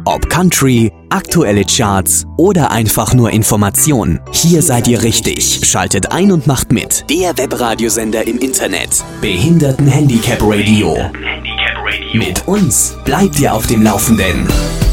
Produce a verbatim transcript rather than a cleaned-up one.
Ob Country, aktuelle Charts oder einfach nur Information. Hier seid ihr richtig. Schaltet ein und macht mit. Der Webradiosender im Internet. Behindertenhandicap Radio. Mit uns bleibt ihr auf dem Laufenden.